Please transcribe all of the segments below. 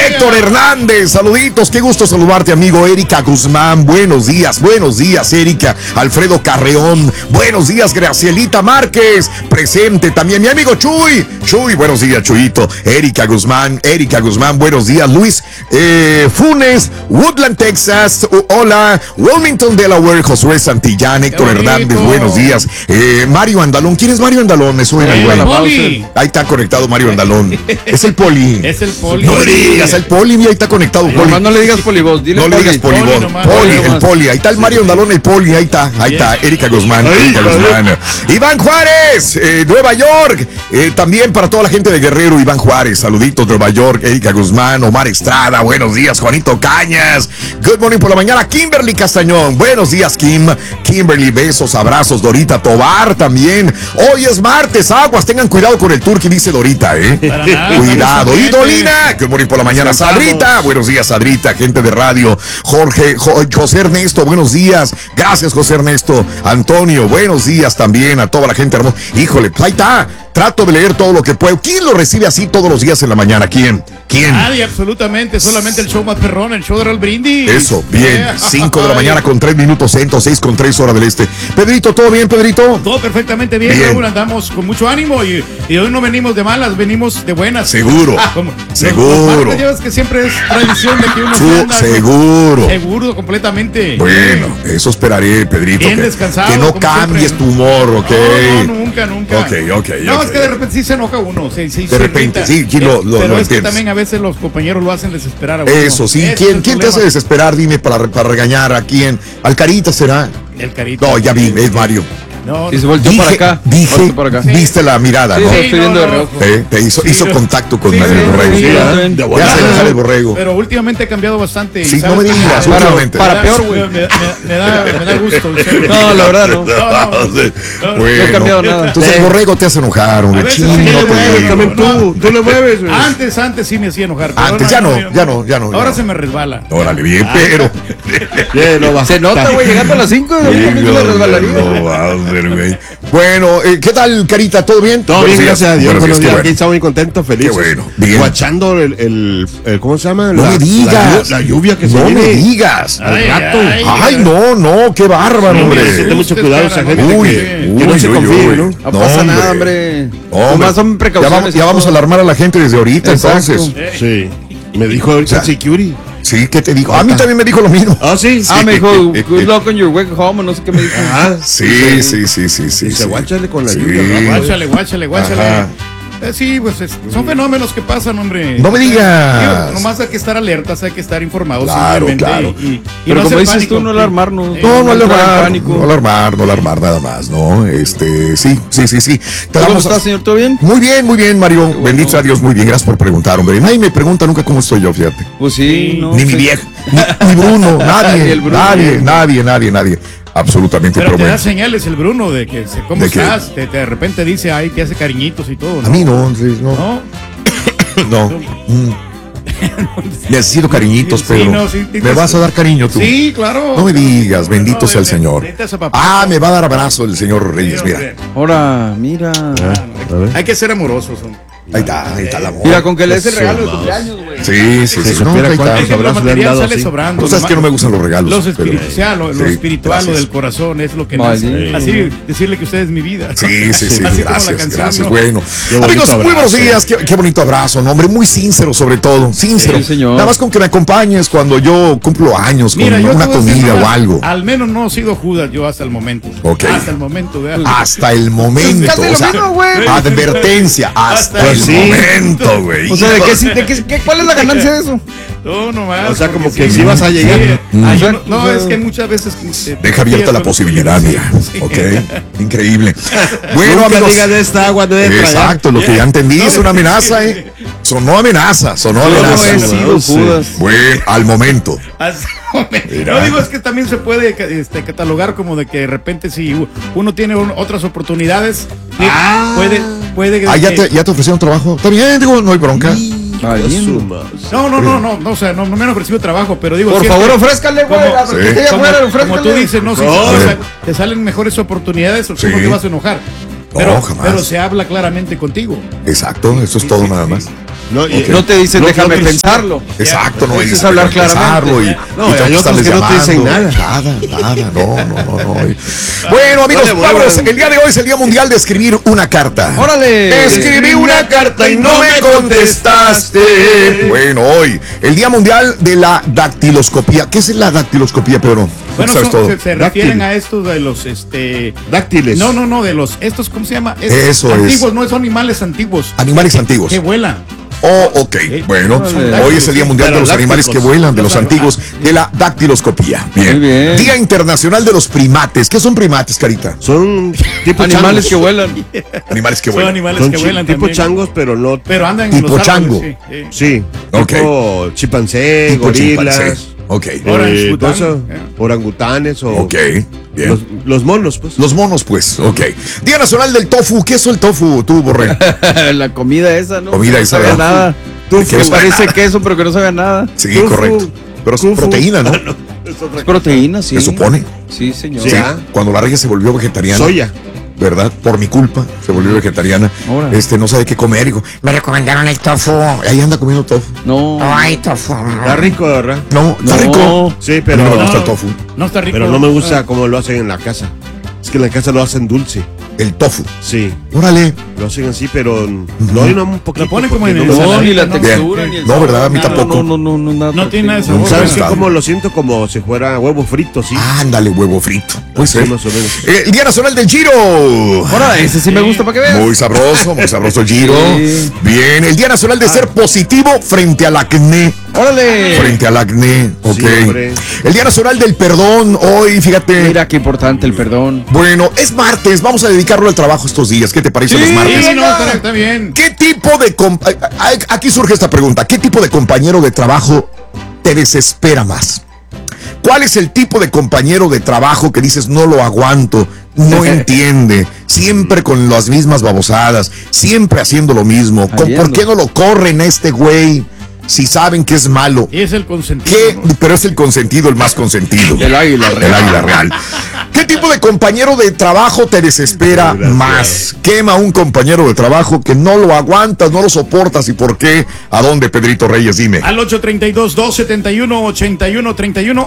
Héctor Hernández, saluditos, qué gusto saludarte, amigo. Erika Guzmán, buenos días, Erika. Alfredo Carreón, buenos días. Gracielita Márquez, presente también. Mi amigo Chuy, buenos días, Chuyito. Erika Guzmán, buenos días. Luis Funes, Woodland, Texas, hola. Wilmington, Delaware, Josué Santillán, Héctor Hernández, buenos días. Mario Andalón, ¿quién es Mario Andalón? Me suena, güey. Ahí está conectado Mario Andalón. Es el Poli. No le digas el Poli, mira, ahí está conectado Poli. No le digas Polibos, dile no le digas Polibos. El Poli, ahí está el Mario Andalón, el Poli, ahí está. Erika Guzmán. Iván Juárez, Nueva York. También para toda la gente de Guerrero, Iván Juárez, saluditos, Nueva York, Erika Guzmán, Omar Estrada, buenos días, Juanito Cañas. Good morning por la mañana, Kimberly Castañón, buenos días, Kimberly, besos, abrazos, Dorita Tobar también. Hoy es martes, aguas, tengan cuidado con el turqui, dice Dorita, cuidado. Y Dolina, good morning por la mañana, Sadrita, buenos días, Sadrita, gente de radio. José Ernesto, buenos días, gracias, José Ernesto. Antonio, buenos días también a toda la gente hermosa. Híjole, ahí está. Trato de leer todo lo que puedo. ¿Quién lo recibe así todos los días en la mañana? ¿Quién? Nadie, absolutamente. Solamente el show más perrón, el show de Raúl Brindis. Eso, bien. 5 de la mañana con 3 minutos centro, 6 con 3 horas del este. Pedrito, ¿todo bien, Pedrito? Todo perfectamente bien, Raúl. Andamos con mucho ánimo y hoy no venimos de malas, venimos de buenas. Seguro. Seguro. Llevas que siempre es tradición de que uno anda. Seguro, completamente. Bueno, eso esperaré, Pedrito. Bien descansado. Que no cambies siempre. Tu humor, ¿ok? No, nunca. Ok. No, es que de repente sí se enoja uno. De repente, sí, lo pero es entiendes. que también a veces los compañeros lo hacen desesperar a uno. Eso, sí. ¿Quién te hace desesperar? Dime, para regañar a quién. ¿Al Carita será? El Carita. No, ya vi, es Mario. Y se volteó para acá. Viste la mirada, ¿no? Estoy viendo de reojo. Te hizo contacto con el borrego. Ya se dejar el borrego. Pero últimamente ha cambiado bastante. Sí, no me digas, últimamente. Para peor, güey. Me da gusto. No, la verdad, no. No he cambiado nada. Entonces el borrego te hace enojar, hombre. Tú le mueves, güey. Antes sí me hacía enojar. Antes, ya no. Ahora se me resbala. Órale, bien, pero. Se nota, güey, llegando a las 5 Bueno, ¿qué tal, Carita? ¿Todo bien? Todo bien, gracias a Dios. Buenos días, aquí estamos muy contentos, felices. Qué bueno, bien. Guachando el ¿cómo se llama? No me digas. La lluvia que se viene. viene. No me digas. Ay, no, qué bárbaro, hombre. Ten mucho cuidado esa gente que no se confíe, ¿no? No pasa nada, hombre. Nomás son precauciones. Ya vamos a alarmar a la gente desde ahorita, entonces. Sí. Me dijo el security. Sí, ¿qué te dijo? A mí también me dijo lo mismo. Sí. Me dijo, good luck on your way home, no sé qué me dijo. Sí. Dice, guáchale con la lluvia. Guáchale. Sí, pues son fenómenos que pasan, hombre. No me digas. Nomás hay que estar alertas, hay que estar informados. Claro. Y pero no como dices pánico, tú, no alarmarnos. No alarmar nada más, ¿no? Sí. ¿Cómo está, señor? ¿Todo bien? Muy bien, Mario. Bendito a Dios, muy bien. Gracias por preguntar, hombre. Nadie me pregunta nunca cómo estoy yo, fíjate. Pues sí. Ni mi vieja, ni Bruno, nadie. Absolutamente. Pero te da señales el Bruno de que cómo estás, de repente dice, te hace cariñitos y todo, ¿no? A mí no. Necesito cariñitos, Pedro. ¿Me vas a dar cariño tú? Sí, claro. No me digas, bendito sea el Señor. Me va a dar abrazo el señor Reyes, mira. Ahora, mira. Hay que ser amorosos. Ahí está el amor. Mira, con que le des el regalo de cumpleaños, güey. Sí. La material sale sobrando. Tú sabes que no me gustan los regalos. Lo espiritual, lo del corazón es lo que nace. Así decirle que usted es mi vida. Sí. Gracias. ¿No? Bueno. Amigos, muy buenos días. Qué bonito abrazo, ¿no? Hombre, muy sincero sobre todo. Sincero. Sí, señor. Nada más con que me acompañes cuando yo cumplo años con una comida o algo. Al menos no he sido Judas yo hasta el momento. Ok. Hasta el momento. O sea, advertencia. Hasta el momento, güey. O sea, ¿cuál es la ganancia de eso? No, nomás. O sea, como que si vas a llegar. No, es que muchas veces. Deja abierta la posibilidad, mira. Ok. Increíble. Bueno, nunca amigos. digas de esta agua no entra. Exacto, lo que ya entendí es una amenaza, Sonó amenaza. Bueno, al momento. No digo, es que también se puede catalogar como de que de repente si uno tiene otras oportunidades, puede ¿Ya te ofrecieron trabajo? Está bien, digo, no hay bronca. No, o sea, no me han ofrecido trabajo, pero digo... Por favor, ofrézcale, güey. Como tú dices, no, si te salen mejores oportunidades, ¿cómo te vas a enojar? Pero se habla claramente contigo. Exacto, eso es todo nada más. No te dicen déjame pensarlo. Exacto, no dices hablar claramente. Y hay otros que no te dicen nada. Nada, no. Bueno, amigos, vámonos. El día de hoy es el Día Mundial de escribir una carta. ¡Órale! Escribí una carta y no me contestaste. Bueno, hoy, el Día Mundial de la Dactiloscopía. ¿Qué es la dactiloscopía, Pedro? Bueno, se refieren a estos de los dáctiles. No, de los estos, ¿cómo se llama? Eso antiguos, es. no son animales antiguos. Animales antiguos. Que vuelan. Oh, ok. Bueno, hoy es el Día Mundial de los animales que vuelan, de los antiguos, de la dactiloscopía. Bien. Muy bien. Día Internacional de los Primates. ¿Qué son primates, Carita? Son tipo animales changos. que vuelan. Animales que Son vuelan. animales que vuelan tipo también. changos, pero no. Pero andan Tipo en los chango. árboles, sí. Sí. Ok. Tipo chimpancé, Tipo gorilas. chimpancé. Ok. Orangután. todo eso, orangutanes o Ok. Bien. los monos, pues. Los monos, pues. Ok. Día Nacional del Tofu. ¿Qué es el tofu, tú, Borré? La comida esa, ¿no? Comida no esa, sabía ¿verdad? nada. ¿De qué Me sabe parece nada? queso, pero que no sabía nada. Sí, Tofu. correcto. Pero es Tofu. proteína, ¿no? Es proteína, sí. Se supone. Sí, señor. Sí. Sí. Cuando la regia se volvió vegetariana. Soya. ¿Verdad? Por mi culpa se volvió vegetariana. Ahora. No sabe qué comer. Digo, me recomendaron el tofu. Ahí anda comiendo tofu. No. Ay, tofu. Está rico, ¿verdad? No, está No. rico. Sí, A mí pero no me gusta el tofu. No está rico. Pero no me gusta cómo lo hacen en la casa. Es que en la casa lo hacen dulce. El tofu. Sí. Órale. Lo hacen así, pero no hay un poquito. Lo ponen como porque en no el me No, sabe. ni la No, textura, bien. ni el No, sabor, ¿verdad? A mí nada. tampoco. No, nada. No tiene ese No sabor. sabe. ¿Sabes qué? Como lo siento como si fuera huevo frito, sí. Ándale, huevo frito. Puede Sí, ser. más o menos. El Día Nacional del Giro. Ahora, ese sí me gusta para que veas. Muy sabroso el Giro. Sí. Bien, el Día Nacional de ser positivo frente al acné. Órale. Frente al acné, ok. Sí, hombre. El Día Nacional del Perdón, hoy, fíjate. Mira qué importante el perdón. Bueno, es martes, vamos a dedicarlo al trabajo estos días. ¿Qué te parece los martes? Sí, no, está bien. ¿Qué tipo de... Aquí surge esta pregunta. ¿Qué tipo de compañero de trabajo te desespera más? ¿Cuál es el tipo de compañero de trabajo que dices no lo aguanto, no entiende, siempre con las mismas babosadas, siempre haciendo lo mismo? ¿Por qué no lo corren a este güey si saben que es malo? Y es el consentido. ¿Qué? ¿no? Pero es el consentido, el más consentido. El águila real. El águila real. ¿Qué tipo de compañero de trabajo te desespera más? Quema a un compañero de trabajo que no lo aguantas, no lo soportas. ¿Y por qué? ¿A dónde, Pedrito Reyes? Dime. Al 832-271-8131,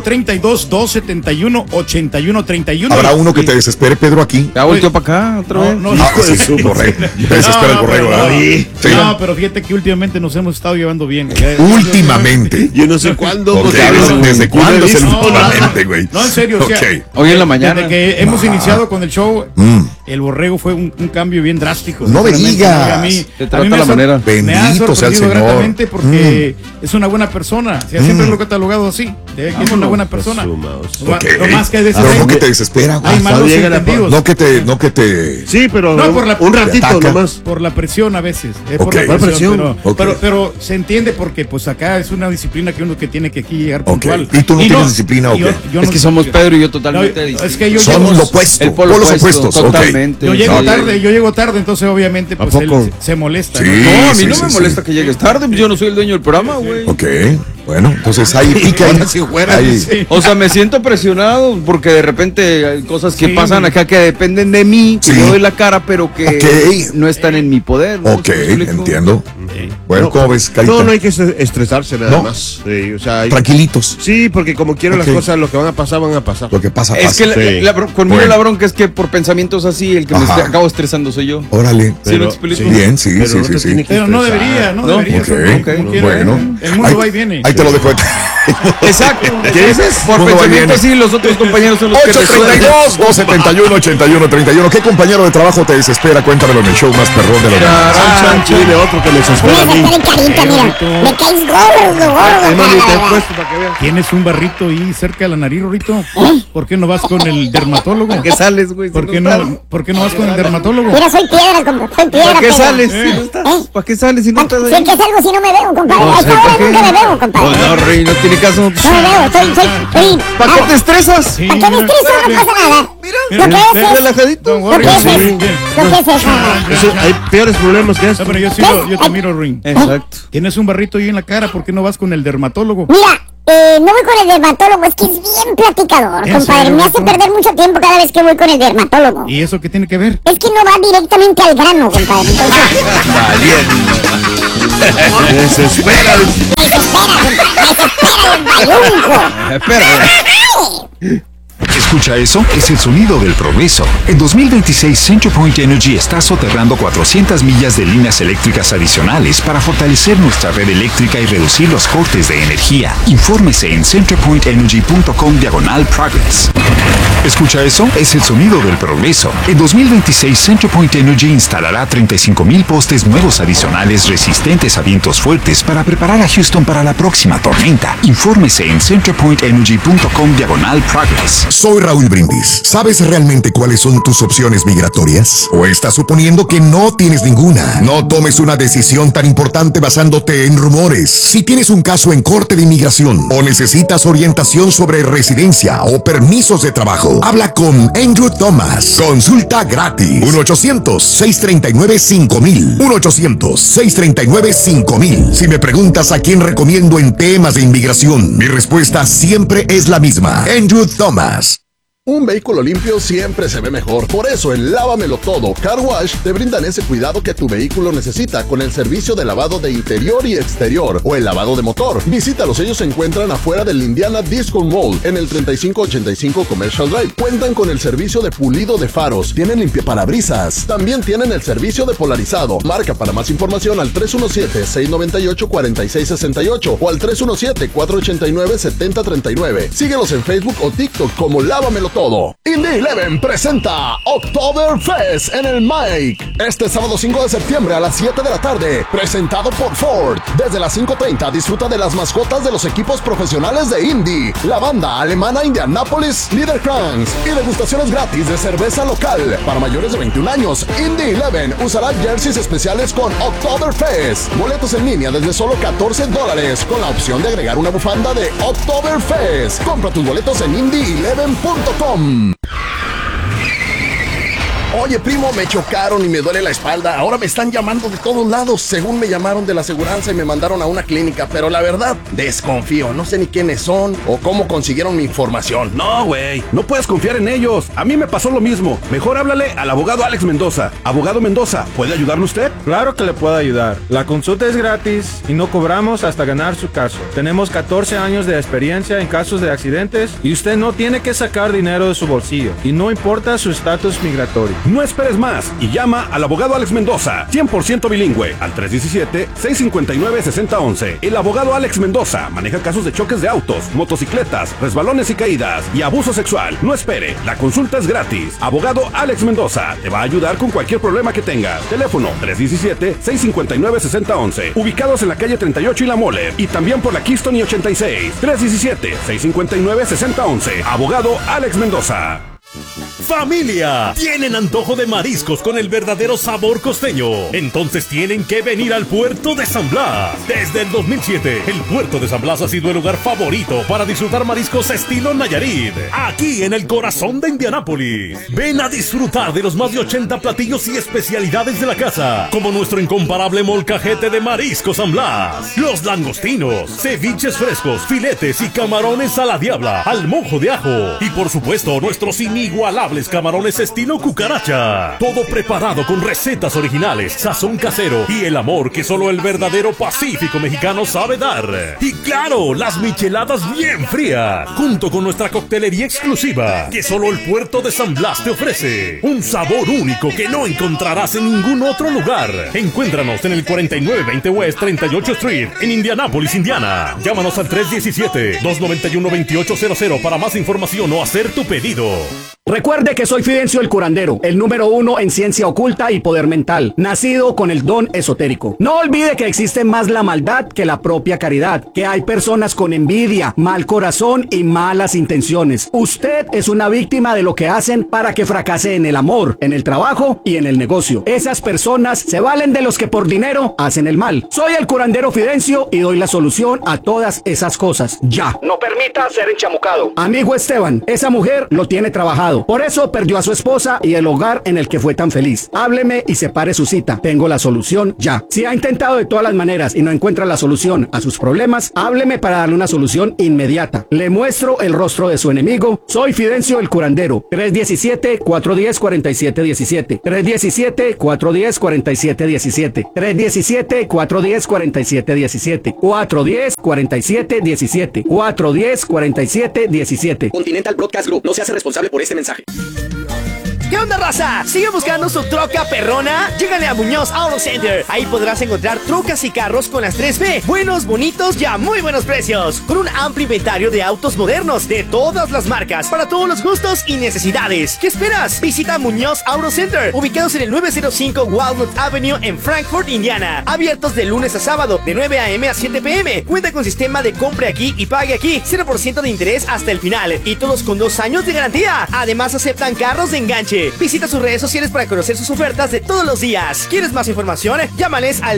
832-271-8131. ¿Habrá uno que te desespere, Pedro, aquí? Ya volteó para acá otra vez. No, Ah, sí, sí, borrego. Te desespera el borrego, pero, ¿verdad? sí. Sí. No, pero fíjate que últimamente nos hemos estado llevando bien. Últimamente. Yo no sé cuándo. Ok, porque ¿desde cuándo es el No, últimamente, güey? No, en serio, o sea, Ok. Hoy en la mañana. desde que hemos iniciado con el show, el borrego fue un cambio bien drástico. No me sinceramente. digas. A mí Te me trata ha la manera. Me ha Bendito sea el sorprendido Señor. gratamente porque es una buena persona. O sea, siempre lo he catalogado así, de que es una buena persona. su mouse. Lo Ok. lo más que a veces Pero no hay- que te desespera, güey. hay malos llega la- entendidos. No que te... Sí, pero No, por la- un ratito ataca. nomás. Por la presión a veces. Ok. Por la presión. presión. Pero, Ok. pero se entiende porque pues acá es una disciplina que uno que tiene que aquí llegar Ok. puntual. ¿Y tú no tienes disciplina o qué? Es que somos Pedro y yo totalmente No, distintos. es que yo Son llego, lo opuesto, El polo polos opuesto, opuestos. ok. totalmente. yo llego Sí. tarde, entonces obviamente pues ¿A poco? él se molesta. Sí. ¿no? No, a mí sí, no sí, me sí. molesta que llegues tarde, pues yo no soy el dueño del programa, güey. Ok, bueno, entonces ahí pica ahí. Ahora si fuera, Ahí. Sí. O sea, me siento presionado porque de repente hay cosas que Sí, pasan güey. acá que dependen de mí, que Sí. yo doy la cara, pero que Ok. no están en mi poder. ¿no? Ok, ¿Sí me explico? entiendo. Bueno, ¿cómo ves, Carita? No hay que estresarse nada No. más. Sí, o sea, Tranquilitos. sí, porque como quiero Ok. las cosas, lo que van a pasar, van a pasar. Lo que pasa, pasa. Es que Sí. conmigo Bueno. la bronca es que por pensamientos así, el que me Ajá. acabo estresando soy yo. Órale. ¿Sí Pero- me explico? sí. Bien, sí, Pero sí, no sí, te sí. tiene que Pero no estresar. debería, no, No, debería. Ok, Como quiera, bueno. el mundo va y viene. Ahí te lo dejo. Exacto. ¿Qué dices? Por Mundo va y pensamientos viene. sí, los otros compañeros son los que resuelven. 832-271-8131. ¿Qué compañero de trabajo te desespera? Cuéntamelo en el show más perrón de la Chan, chan, Tiene otro que me Me desespera a mí. desesperé, Carita, mira. Me caes gordo, Ay, mami, te he gordo. puesto para que veas. Tienes un barrito ahí cerca de la nariz, Rorito. ¿Por qué no vas con el dermatólogo? ¿Qué sales, güey? ¿Por qué no vas con el dermatólogo? Mira, soy piedra, compadre. Soy piedra. ¿Para qué pero- sales si no estás? ¿Para qué sales si no estás Si ahí? es que salgo si no me veo, compadre. No A sé, esta ¿para hora qué? nunca me veo, compadre. Pues no, Rey, no tiene caso. No me veo, soy. ¿Para qué te estresas? Sí, ¿A qué me estreso? No pasa nada. Lo que Ven es relajadito. Don't Lo worry. que es Sí. Lo que es eso. Eso, hay peores problemas que No, esto. pero yo te miro, Ring. Exacto. Tienes un barrito ahí en la cara, ¿por qué no vas con el dermatólogo? Mira, no voy con el dermatólogo, es que es bien platicador, ¿En compadre. serio, Me hace Beto? perder mucho tiempo cada vez que voy con el dermatólogo. ¿Y eso qué tiene que ver? Es que no va directamente al grano, compadre. Entonces, Desespera. Espera. ¿Escucha eso? Es el sonido del progreso. En 2026, CenterPoint Energy está soterrando 400 millas de líneas eléctricas adicionales para fortalecer nuestra red eléctrica y reducir los cortes de energía. Infórmese en centerpointenergy.com/progress. ¿Escucha eso? Es el sonido del progreso. En 2026, CenterPoint Energy instalará 35,000 postes nuevos adicionales resistentes a vientos fuertes para preparar a Houston para la próxima tormenta. Infórmese en centerpointenergy.com/progress. Soy Raúl Brindis. ¿Sabes realmente cuáles son tus opciones migratorias? ¿O estás suponiendo que no tienes ninguna? No tomes una decisión tan importante basándote en rumores. Si tienes un caso en corte de inmigración o necesitas orientación sobre residencia o permisos de trabajo, habla con Andrew Thomas. Consulta gratis. 1-800-639-5000. 1-800-639-5000. Si me preguntas a quién recomiendo en temas de inmigración, mi respuesta siempre es la misma. Andrew Thomas. Un vehículo limpio siempre se ve mejor. Por eso en Lávamelo Todo Car Wash te brindan ese cuidado que tu vehículo necesita con el servicio de lavado de interior y exterior o el lavado de motor. Visítalos, ellos se encuentran afuera del Indiana Disco Mall en el 3585 Commercial Drive. Cuentan con el servicio de pulido de faros, tienen limpiaparabrisas, también tienen el servicio de polarizado. Marca para más información al 317-698-4668 o al 317-489-7039. Síguelos en Facebook o TikTok como Lávamelo Todo. Indy 11 presenta Oktoberfest en el Mike. Este sábado 5 de septiembre a las 7 de la tarde. Presentado por Ford. Desde las 5:30 disfruta de las mascotas de los equipos profesionales de Indy. La banda alemana Indianapolis Liederkranz. Y degustaciones gratis de cerveza local. Para mayores de 21 años, Indy 11 usará jerseys especiales con Oktoberfest. Boletos en línea desde solo $14 con la opción de agregar una bufanda de Oktoberfest. Compra tus boletos en Indy11.com. Oye, primo, me chocaron y me duele la espalda. Ahora me están llamando de todos lados. Según me llamaron de la aseguranza y me mandaron a una clínica. Pero la verdad, desconfío. No sé ni quiénes son o cómo consiguieron mi información. No, güey. No puedes confiar en ellos. A mí me pasó lo mismo. Mejor háblale al abogado Alex Mendoza. Abogado Mendoza, ¿puede ayudarle usted? Claro que le puedo ayudar. La consulta es gratis y no cobramos hasta ganar su caso. Tenemos 14 años de experiencia en casos de accidentes y usted no tiene que sacar dinero de su bolsillo. Y no importa su estatus migratorio. No esperes más y llama al abogado Alex Mendoza, 100% bilingüe, al 317-659-6011. El abogado Alex Mendoza maneja casos de choques de autos, motocicletas, resbalones y caídas y abuso sexual. No espere, la consulta es gratis. Abogado Alex Mendoza te va a ayudar con cualquier problema que tengas. Teléfono 317-659-6011. Ubicados en la calle 38 y La Mole y también por la Keystone y 86. 317-659-6011. Abogado Alex Mendoza. ¡Familia! ¿Tienen antojo de mariscos con el verdadero sabor costeño? Entonces tienen que venir al puerto de San Blas. Desde el 2007, el puerto de San Blas ha sido el lugar favorito para disfrutar mariscos estilo Nayarit. Aquí en el corazón de Indianápolis. Ven a disfrutar de los más de 80 platillos y especialidades de la casa, como nuestro incomparable molcajete de mariscos San Blas, los langostinos, ceviches frescos, filetes y camarones a la diabla, al mojo de ajo y por supuesto nuestros inigualables camarones estilo cucaracha. Todo preparado con recetas originales, sazón casero y el amor que solo el verdadero Pacífico mexicano sabe dar. Y claro, las micheladas bien frías, junto con nuestra coctelería exclusiva que solo el puerto de San Blas te ofrece. Un sabor único que no encontrarás en ningún otro lugar. Encuéntranos en el 4920 West 38 Street en Indianápolis, Indiana. Llámanos al 317-291-2800 para más información o hacer tu pedido. Recuerde que soy Fidencio el curandero, el número 1 en ciencia oculta y poder mental, nacido con el don esotérico. No olvide que existe más la maldad que la propia caridad, que hay personas con envidia, mal corazón y malas intenciones. Usted es una víctima de lo que hacen para que fracase en el amor, en el trabajo y en el negocio. Esas personas se valen de los que por dinero hacen el mal. Soy el curandero Fidencio y doy la solución a todas esas cosas. Ya. No permita ser enchamucado. Amigo Esteban, esa mujer lo tiene trabajado. divorcio. Por eso perdió a su esposa y el hogar en el que fue tan feliz. Hábleme y separe su cita. Tengo la solución ya. Si ha intentado de todas las maneras y no encuentra la solución a sus problemas, hábleme para darle una solución inmediata. Le muestro el rostro de su enemigo. Soy Fidencio el curandero. 317-410-4717. 317-410-4717. 317-410-4717. 410-4717. 410-4717. Continental Broadcast Group no se hace responsable por este mensaje. ¿Qué onda, raza? ¿Sigue buscando su troca perrona? Llégale a Muñoz Auto Center. Ahí podrás encontrar trocas y carros con las 3B. Buenos, bonitos y a muy buenos precios. Con un amplio inventario de autos modernos de todas las marcas, para todos los gustos y necesidades. ¿Qué esperas? Visita Muñoz Auto Center, ubicados en el 905 Walnut Avenue en Frankfort, Indiana. Abiertos de lunes a sábado, de 9 a.m. a 7 p.m. Cuenta con sistema de compre aquí y pague aquí. 0% de interés hasta el final. Y todos con 2 años de garantía. Además, aceptan carros de enganche. Visita sus redes sociales para conocer sus ofertas de todos los días. ¿Quieres más información? Llámales al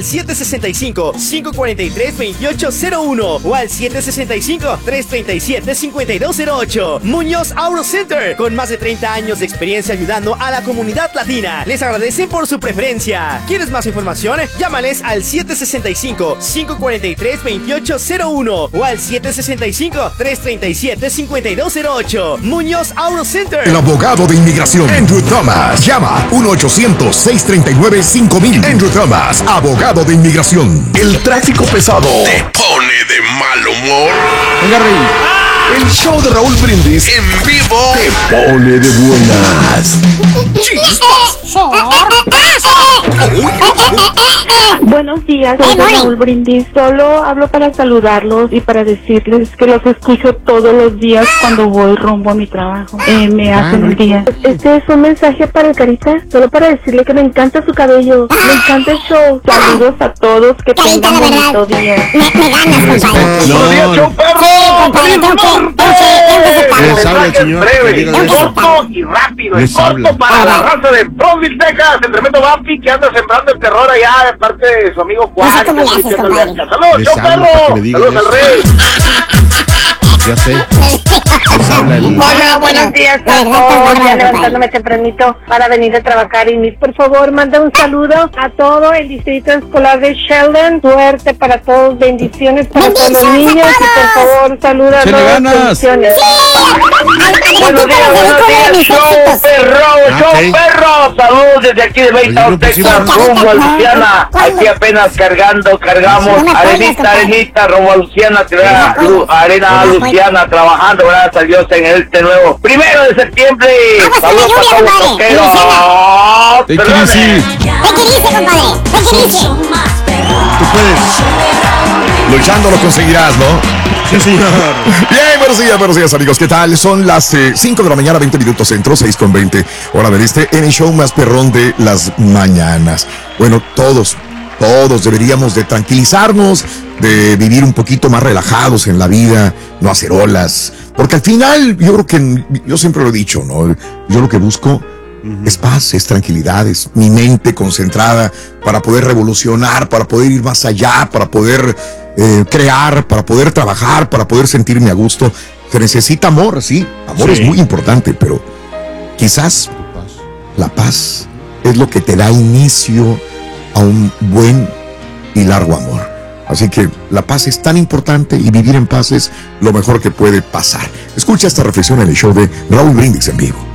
765-543-2801 o al 765-337-5208. Muñoz Auto Center, con más de 30 años de experiencia ayudando a la comunidad latina. Les agradecen por su preferencia. ¿Quieres más información? Llámales al 765-543-2801 o al 765-337-5208. Muñoz Auto Center. El abogado de inmigración Andrew Thomas. Llama 1-800-639-5000. Andrew Thomas, abogado de inmigración. El tráfico pesado te pone de mal humor. Venga, Rey. El show de Raúl Brindis en vivo te pone de buenas. Buenos días, soy Raúl Brindis. Solo hablo para saludarlos y para decirles que los escucho todos los días cuando voy rumbo a mi trabajo. Me hacen el día. Este es un mensaje para el Carita, solo para decirle que me encanta su cabello, me encanta el show. Saludos a todos, que tengan un bonito día. Me ganas, compadre. ¡Buenos días, show perro! Les habla el señor. Breve, corto y rápido. Es corto para la raza de Brownsville, Texas. El tremendo Vampi que anda sembrando el terror allá de parte de su amigo Juan. ¡Saludos, show perro! ¡Saludos al rey! Ya sé. Hola, buenos días a todos. Ya levantándome tempranito para venir a trabajar. Y por favor, manda un saludo a todo el distrito escolar de Sheldon. Suerte para todos, bendiciones para todos los niños. Y por favor, saluda a todos. Bendiciones. Buenos días, show perro. Saludos desde aquí de Baytown, Texas, rumbo a Luciana. Aquí apenas cargamos arenita, rumbo a Luciana, arena a Luciana, trabajando, gracias a Dios, en este nuevo 1 de septiembre. Saludos para todos los toqueros. ¿Qué dice, compadre? Tú puedes. Luchando lo conseguirás, ¿no? Sí, señor. Bien, buenos días, amigos. ¿Qué tal? Son las 5 de la mañana, 20 minutos centro, 6:20, hora del este, en el show más perrón de las mañanas. Bueno, todos deberíamos de tranquilizarnos, de vivir un poquito más relajados en la vida, no hacer olas. Porque al final, yo siempre lo he dicho, ¿no? Yo lo que busco es paz, es tranquilidad, es mi mente concentrada para poder revolucionar, para poder ir más allá, para poder crear, para poder trabajar, para poder sentirme a gusto. Se necesita amor, sí, amor es muy importante, pero quizás la paz es lo que te da inicio a un buen y largo amor. Así que la paz es tan importante y vivir en paz es lo mejor que puede pasar. Escucha esta reflexión en el show de Raúl Brindis en vivo.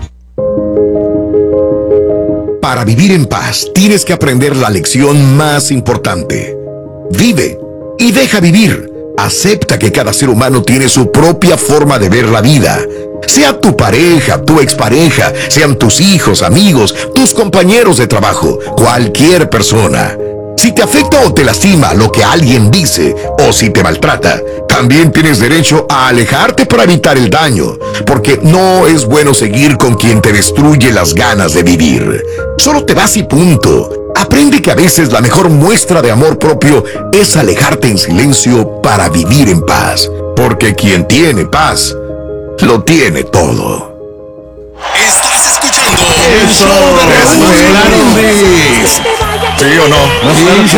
Para vivir en paz, tienes que aprender la lección más importante. Vive y deja vivir. Acepta que cada ser humano tiene su propia forma de ver la vida. Sea tu pareja, tu expareja, sean tus hijos, amigos, tus compañeros de trabajo, cualquier persona. Si te afecta o te lastima lo que alguien dice o si te maltrata, también tienes derecho a alejarte para evitar el daño, porque no es bueno seguir con quien te destruye las ganas de vivir. Solo te vas y punto. Aprende que a veces la mejor muestra de amor propio es alejarte en silencio para vivir en paz, porque quien tiene paz, lo tiene todo. Estás escuchando el show de Raúl Brindis. ¿Sí o no? Sí.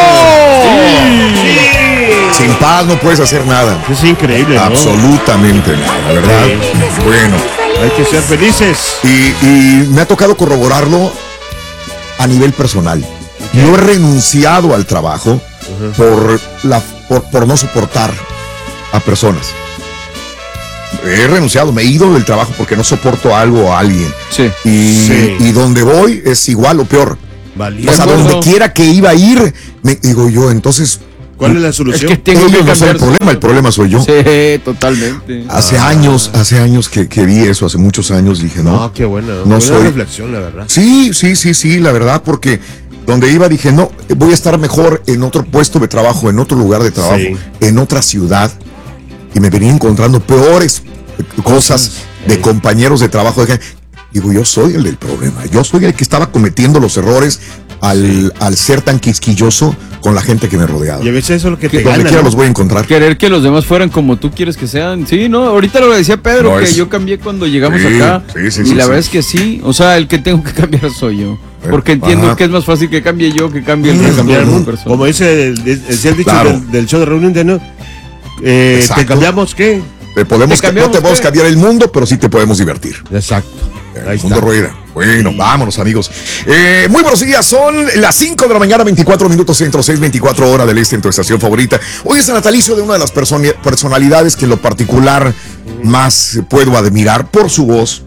Sin paz no puedes hacer nada. Es increíble, ¿no? Absolutamente nada, ¿verdad? Bueno, Hay que ser felices. Y me ha tocado corroborarlo a nivel personal. Yo he renunciado al trabajo por no soportar a personas. He renunciado, me he ido del trabajo porque no soporto algo o a alguien. Sí. Y donde voy es igual o peor. Valía. O sea, donde quiera que iba a ir, me digo yo, entonces... ¿Cuál es la solución? Es que tengo ellos que no son cambiar. el problema soy yo. Sí, totalmente. Hace años que vi eso, hace muchos años dije, no. Qué buena. No buena soy... reflexión, la verdad. Sí, la verdad, porque donde iba dije, no, voy a estar mejor en otro puesto de trabajo, en otro lugar de trabajo, en otra ciudad. Y me venía encontrando peores cosas de compañeros de trabajo. Digo, yo soy el del problema. Yo soy el que estaba cometiendo los errores al ser tan quisquilloso con la gente que me rodeaba. Y a veces eso es lo que te donde gana, quiera ¿no? los voy a encontrar. Querer que los demás fueran como tú quieres que sean. Sí, no, ahorita lo decía Pedro, que yo cambié cuando llegamos acá. Y la verdad es que sí. O sea, el que tengo que cambiar soy yo. Porque entiendo que es más fácil que cambie yo que cambie el cambiar como persona. Como dice el dicho del show de reunión de no. ¿Te cambiamos qué? No te podemos cambiar el mundo, pero sí te podemos divertir. Exacto. El mundo rueda. Bueno, vámonos, amigos. Muy buenos días, son las 5 de la mañana, 24 minutos centro, 6:24 hora del este en tu estación favorita. Hoy es el natalicio de una de las personalidades que en lo particular más puedo admirar por su voz,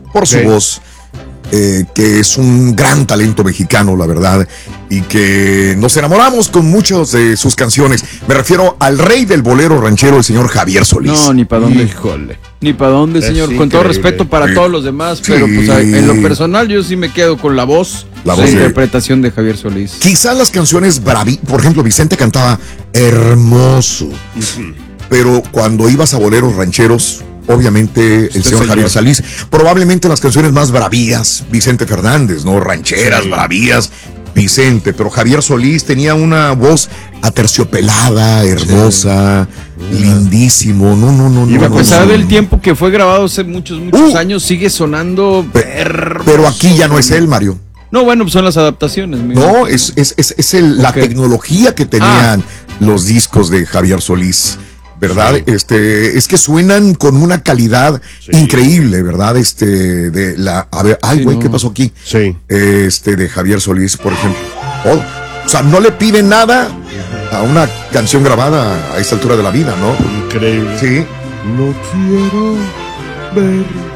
que es un gran talento mexicano, la verdad, y que nos enamoramos con muchas de sus canciones. Me refiero al rey del bolero ranchero, el señor Javier Solís. No, ni para dónde. Híjole. Ni para dónde, señor. Con todo respeto para todos los demás, pero pues en lo personal yo sí me quedo con la voz interpretación de Javier Solís. Quizás las canciones por ejemplo, Vicente cantaba hermoso, pero cuando ibas a boleros rancheros, obviamente el señor Javier Solís, probablemente las canciones más bravías, Vicente Fernández, ¿no? Rancheras, bravías, Vicente, pero Javier Solís tenía una voz aterciopelada, hermosa, lindísimo, no. Y a pesar del tiempo que fue grabado hace muchos años, sigue sonando pero aquí ya no es él, Mario. No, bueno, pues son las adaptaciones. No, es la tecnología que tenían los discos de Javier Solís, ¿verdad? Es que suenan con una calidad increíble, ¿verdad? ¿Qué pasó aquí? Sí. De Javier Solís, por ejemplo. O sea, no le piden nada a una canción grabada a esta altura de la vida, ¿no? Increíble. Sí. No quiero ver